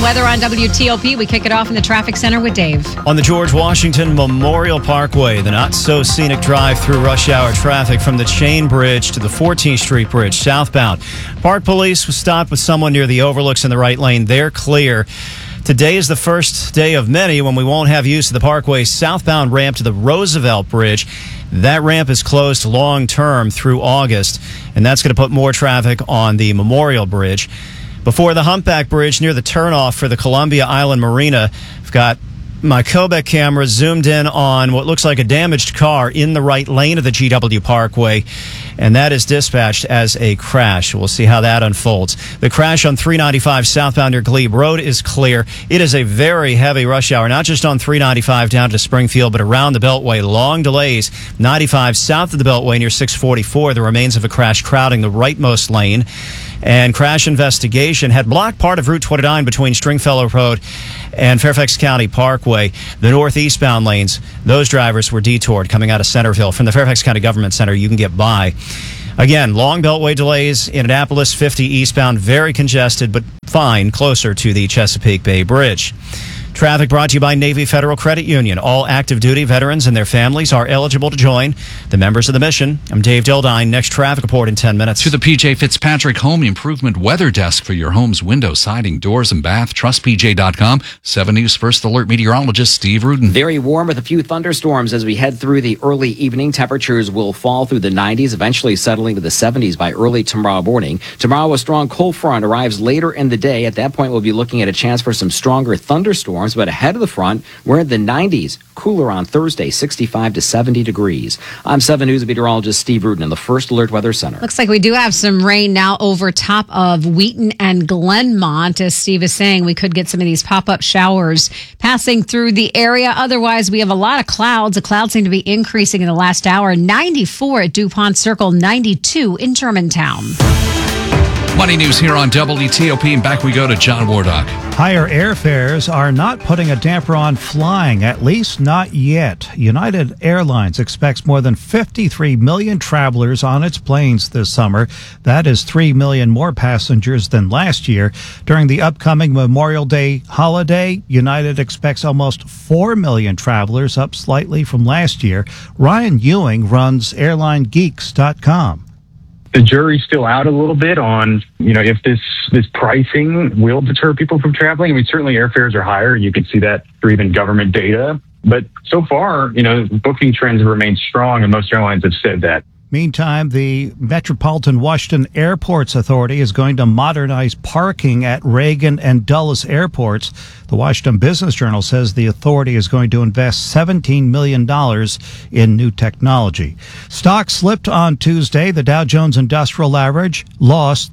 weather on WTOP. We kick it off in the traffic center with Dave. On the George Washington Memorial Parkway, the not-so-scenic drive through rush hour traffic from the Chain Bridge to the 14th Street Bridge southbound. Park Police was stopped with someone near the overlooks in the right lane. They're clear. Today is the first day of many when we won't have use of the Parkway southbound ramp to the Roosevelt Bridge. That ramp is closed long-term through August, and that's going to put more traffic on the Memorial Bridge. Before the Humpback Bridge near the turnoff for the Columbia Island Marina, I've got my Kobeck camera zoomed in on what looks like a damaged car in the right lane of the GW Parkway, and that is dispatched as a crash. We'll see how that unfolds. The crash on 395 southbound near Glebe Road is clear. It is a very heavy rush hour, not just on 395 down to Springfield, but around the Beltway. Long delays. 95 south of the Beltway near 644, the remains of a crash crowding the rightmost lane. And crash investigation had blocked part of Route 29 between Stringfellow Road and Fairfax County Parkway. The northeastbound lanes, those drivers were detoured coming out of Centerville. From the Fairfax County Government Center, you can get by. Again, long Beltway delays in Annapolis, 50 eastbound, very congested, but fine, closer to the Chesapeake Bay Bridge. Traffic brought to you by Navy Federal Credit Union. All active duty veterans and their families are eligible to join the members of the mission. I'm Dave Dildine. Next traffic report in 10 minutes. To the PJ Fitzpatrick Home Improvement Weather Desk for your home's window, siding, doors, and bath. TrustPJ.com. 7 News First Alert meteorologist Steve Rudin. Very warm with a few thunderstorms as we head through the early evening. Temperatures will fall through the 90s, eventually settling to the 70s by early tomorrow morning. Tomorrow, a strong cold front arrives later in the day. At that point, we'll be looking at a chance for some stronger thunderstorms. But ahead of the front, we're in the 90s. Cooler on Thursday, 65 to 70 degrees. I'm 7 News meteorologist Steve Rudin in the First Alert Weather Center. Looks like we do have some rain now over top of Wheaton and Glenmont. As Steve is saying, we could get some of these pop-up showers passing through the area. Otherwise, we have a lot of clouds. The clouds seem to be increasing in the last hour. 94 at DuPont Circle, 92 in Germantown. Money news here on WTOP, and back we go to John Wardock. Higher airfares are not putting a damper on flying, at least not yet. United Airlines expects more than 53 million travelers on its planes this summer. That is 3 million more passengers than last year. During the upcoming Memorial Day holiday, United expects almost 4 million travelers, up slightly from last year. Ryan Ewing runs AirlineGeeks.com. The jury's still out a little bit on, if this pricing will deter people from traveling. I mean, certainly airfares are higher. You can see that through even government data. But so far, booking trends have remained strong, and most airlines have said that. Meantime, the Metropolitan Washington Airports Authority is going to modernize parking at Reagan and Dulles airports. The Washington Business Journal says the authority is going to invest $17 million in new technology. Stocks slipped on Tuesday. The Dow Jones Industrial Average lost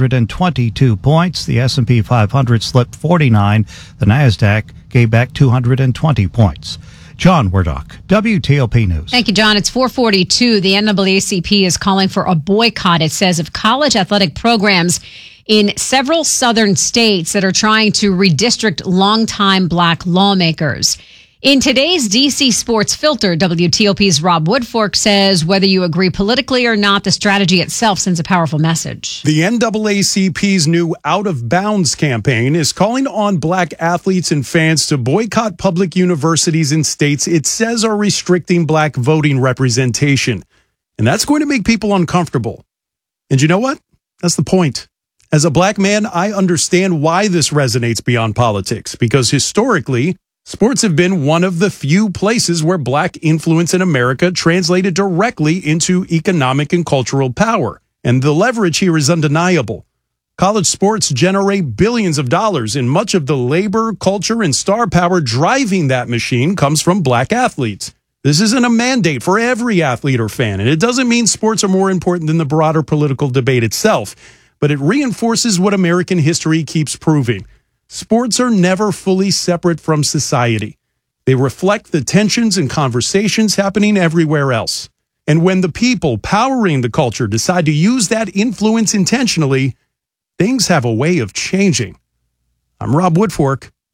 322 points. The S&P 500 slipped 49. The Nasdaq gave back 220 points. John Wardock, WTOP News. Thank you, John. It's 4:42. The NAACP is calling for a boycott, it says, of college athletic programs in several southern states that are trying to redistrict longtime black lawmakers. In today's DC Sports Filter, WTOP's Rob Woodfork says whether you agree politically or not, the strategy itself sends a powerful message. The NAACP's new Out of Bounds campaign is calling on black athletes and fans to boycott public universities in states it says are restricting black voting representation. And that's going to make people uncomfortable. And you know what? That's the point. As a black man, I understand why this resonates beyond politics, because historically, sports have been one of the few places where black influence in America translated directly into economic and cultural power. And the leverage here is undeniable. College sports generate billions of dollars, and much of the labor, culture, and star power driving that machine comes from black athletes. This isn't a mandate for every athlete or fan, and it doesn't mean sports are more important than the broader political debate itself, but it reinforces what American history keeps proving. Sports are never fully separate from society. They reflect the tensions and conversations happening everywhere else. And when the people powering the culture decide to use that influence intentionally, things have a way of changing. I'm Rob Woodfork,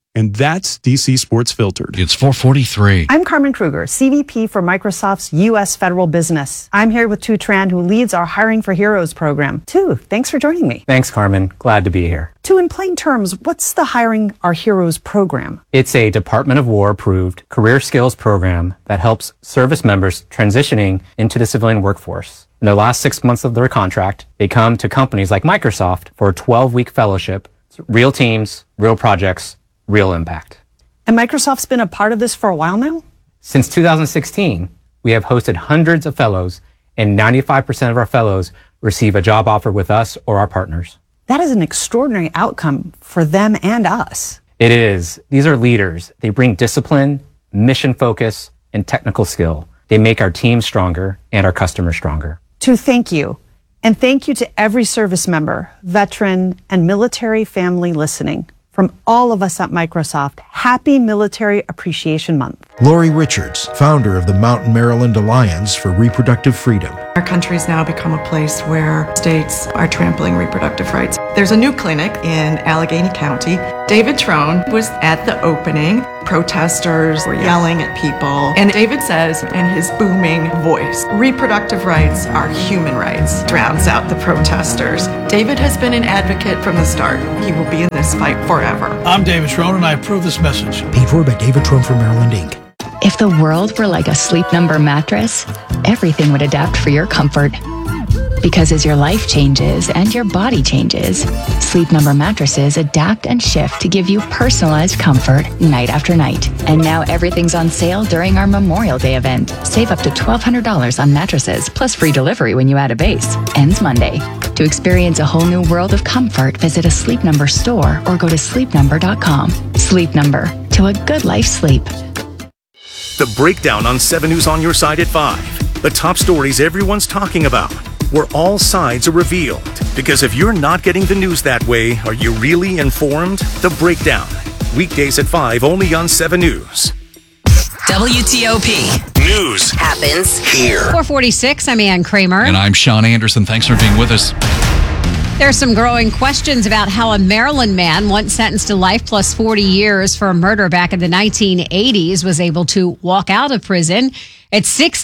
And that's DC Sports Filtered. It's 4:43. I'm Carmen Kruger, CVP for Microsoft's U.S. Federal Business. I'm here with Tu Tran, who leads our Hiring for Heroes program. Tu, thanks for joining me. Thanks, Carmen. Glad to be here. Tu, in plain terms, what's the Hiring Our Heroes program? It's a Department of War approved career skills program that helps service members transitioning into the civilian workforce. In the last 6 months of their contract, they come to companies like Microsoft for a 12-week fellowship. It's real teams, real projects, real impact. And Microsoft's been a part of this for a while now? Since 2016, we have hosted hundreds of fellows, and 95% of our fellows receive a job offer with us or our partners. That is an extraordinary outcome for them and us. It is. These are leaders. They bring discipline, mission focus, and technical skill. They make our team stronger and our customers stronger. Tu, thank you. And thank you to every service member, veteran, and military family listening. From all of us at Microsoft, happy Military Appreciation Month. Lori Richards, founder of the Mountain Maryland Alliance for Reproductive Freedom. Our country's now become a place where states are trampling reproductive rights. There's a new clinic in Allegheny County. David Trone was at the opening. Protesters were yelling at people. And David says in his booming voice, reproductive rights are human rights. Drowns out the protesters. David has been an advocate from the start. He will be in this fight forever. I'm David Trone, and I approve this message. Paid for by David Trone for Maryland, Inc. If the world were like a Sleep Number mattress, everything would adapt for your comfort. Because as your life changes and your body changes, Sleep Number mattresses adapt and shift to give you personalized comfort night after night. And now everything's on sale during our Memorial Day event. Save up to $1,200 on mattresses, plus free delivery when you add a base. Ends Monday. To experience a whole new world of comfort, visit a Sleep Number store or go to sleepnumber.com. Sleep Number. To a good night's sleep. The Breakdown on 7 News on your side at 5. The top stories everyone's talking about, where all sides are revealed. Because if you're not getting the news that way, are you really informed? The Breakdown. Weekdays at 5 only on 7 News. WTOP. News happens here. 446, I'm Ann Kramer. And I'm Sean Anderson. Thanks for being with us. There's some growing questions about how a Maryland man once sentenced to life plus 40 years for a murder back in the 1980s was able to walk out of prison. At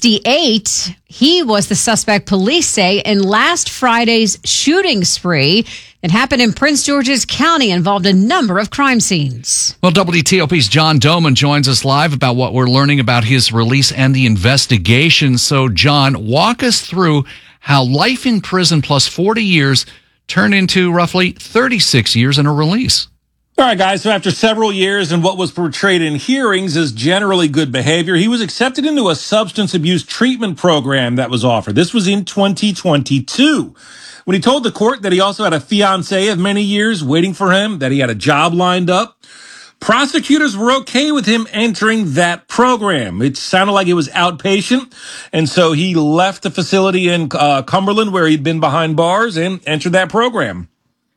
68, he was the suspect, police say, in last Friday's shooting spree that happened in Prince George's County, involved a number of crime scenes. Well, WTOP's John Doman joins us live about what we're learning about his release and the investigation. So, John, walk us through how life in prison plus 40 years turned into roughly 36 years in a release. All right, guys. So after several years in what was portrayed in hearings as generally good behavior, he was accepted into a substance abuse treatment program that was offered. This was in 2022. When he told the court that he also had a fiancée of many years waiting for him, that he had a job lined up, prosecutors were okay with him entering that program. It sounded like it was outpatient, and so he left the facility in Cumberland where he'd been behind bars and entered that program.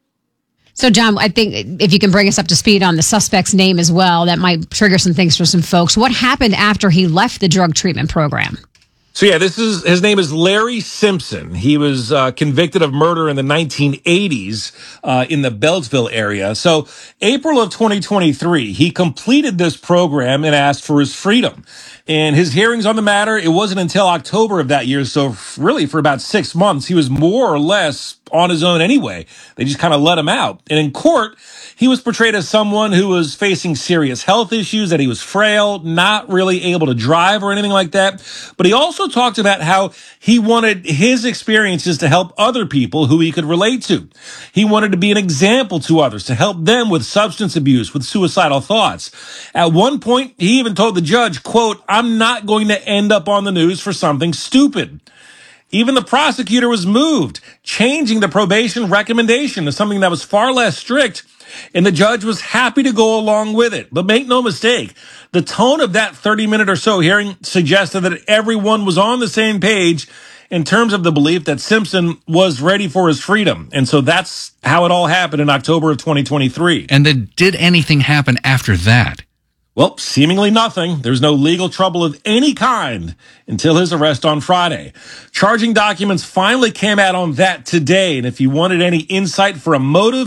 So, John, I think if you can bring us up to speed on the suspect's name as well, that might trigger some things for some folks. What happened after he left the drug treatment program? So, yeah, his name is Larry Simpson. He was convicted of murder in the 1980s in the Beltsville area. So, April of 2023, he completed this program and asked for his freedom. And his hearings on the matter, it wasn't until October of that year. So, really, for about 6 months, he was more or less on his own anyway. They just kind of let him out. And in court, he was portrayed as someone who was facing serious health issues, that he was frail, not really able to drive or anything like that. But he also talked about how he wanted his experiences to help other people who he could relate to. He wanted to be an example to others, to help them with substance abuse, with suicidal thoughts. At one point, he even told the judge, quote, "I'm not going to end up on the news for something stupid." Even the prosecutor was moved, changing the probation recommendation to something that was far less strict, and the judge was happy to go along with it. But make no mistake, the tone of that 30-minute or so hearing suggested that everyone was on the same page in terms of the belief that Simpson was ready for his freedom. And so that's how it all happened in October of 2023. And then did anything happen after that? Well, seemingly nothing. There's no legal trouble of any kind until his arrest on Friday. Charging documents finally came out on that today. And if you wanted any insight for a motive,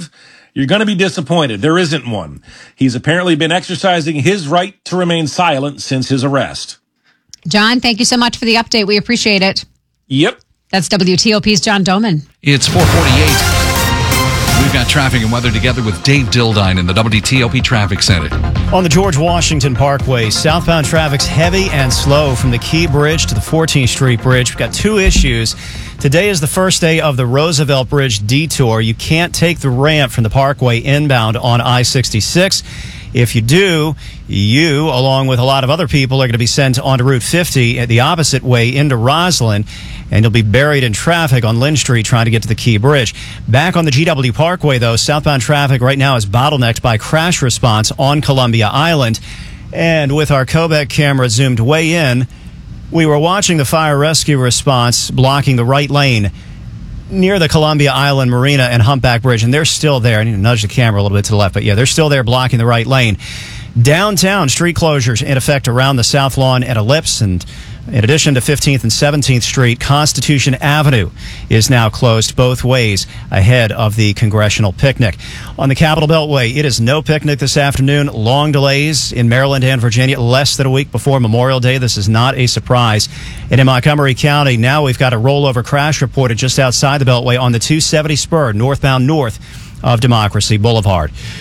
you're going to be disappointed. There isn't one. He's apparently been exercising his right to remain silent since his arrest. John, thank you so much for the update. We appreciate it. Yep. That's WTOP's John Doman. It's 4:48. We've got traffic and weather together with Dave Dildine in the WTOP Traffic Center. On the George Washington Parkway, southbound traffic's heavy and slow from the Key Bridge to the 14th Street Bridge. We've got two issues. Today is the first day of the Roosevelt Bridge detour. You can't take the ramp from the Parkway inbound on I-66. If you do, you, along with a lot of other people, are going to be sent onto Route 50 the opposite way into Roslyn, and you'll be buried in traffic on Lynn Street trying to get to the Key Bridge. Back on the GW Parkway, though, southbound traffic right now is bottlenecked by crash response on Columbia Island. And with our Kobeck camera zoomed way in, we were watching the fire rescue response blocking the right lane near the Columbia Island Marina and Humpback Bridge, and they're still there. I need to nudge the camera a little bit to the left, but yeah, they're still there blocking the right lane. Downtown, street closures in effect around the South Lawn and Ellipse, and in addition to 15th and 17th Street, Constitution Avenue is now closed both ways ahead of the congressional picnic. On the Capitol Beltway, it is no picnic this afternoon. Long delays in Maryland and Virginia, less than a week before Memorial Day. This is not a surprise. And in Montgomery County, now we've got a rollover crash reported just outside the Beltway on the 270 spur, northbound north of Democracy Boulevard.